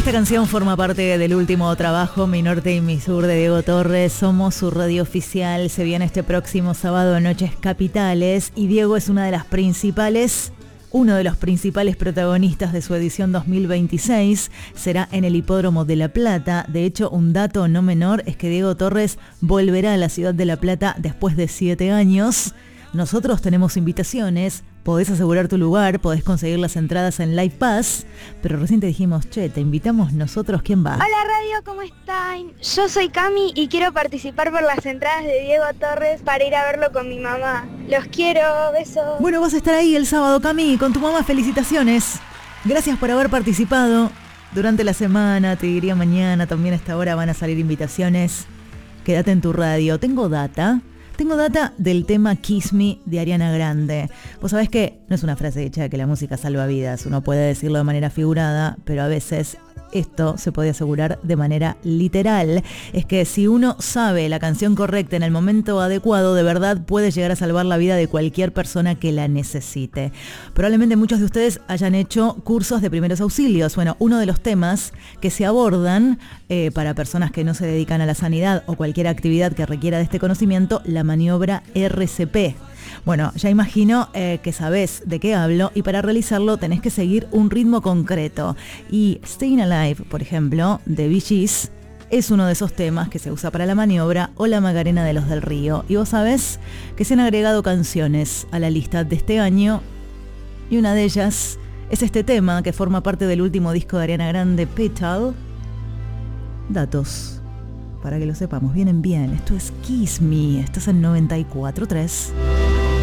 Esta canción forma parte del último trabajo, Mi Norte y Mi Sur, de Diego Torres. Somos su radio oficial. Se viene este próximo sábado en Noches Capitales y Diego es uno de los principales protagonistas de su edición 2026. Será en el Hipódromo de La Plata. De hecho, un dato no menor es que Diego Torres volverá a la ciudad de La Plata después de 7 años. Nosotros tenemos invitaciones, podés asegurar tu lugar, podés conseguir las entradas en Live Pass, pero recién te dijimos, che, te invitamos nosotros, ¿quién va? Hola radio, ¿cómo están? Yo soy Cami y quiero participar por las entradas de Diego Torres para ir a verlo con mi mamá. Los quiero, besos. Bueno, vas a estar ahí el sábado, Cami, con tu mamá, felicitaciones. Gracias por haber participado durante la semana, te diría mañana, también a esta hora van a salir invitaciones. Quédate en tu radio, tengo data del tema Kiss Me de Ariana Grande. Vos sabés que no es una frase hecha que la música salva vidas, uno puede decirlo de manera figurada, pero a veces esto se puede asegurar de manera literal. Es que si uno sabe la canción correcta en el momento adecuado, de verdad puede llegar a salvar la vida de cualquier persona que la necesite. Probablemente muchos de ustedes hayan hecho cursos de primeros auxilios. Bueno, uno de los temas que se abordan para personas que no se dedican a la sanidad o cualquier actividad que requiera de este conocimiento, la maniobra RCP. Bueno, ya imagino que sabés de qué hablo y para realizarlo tenés que seguir un ritmo concreto. Y Staying Alive, por ejemplo, de Bee Gees, es uno de esos temas que se usa para la maniobra o la Macarena de los del Río. Y vos sabés que se han agregado canciones a la lista de este año y una de ellas es este tema que forma parte del último disco de Ariana Grande, Petal. Datos para que lo sepamos, vienen bien. Esto es Kiss Me, estás en 94.3.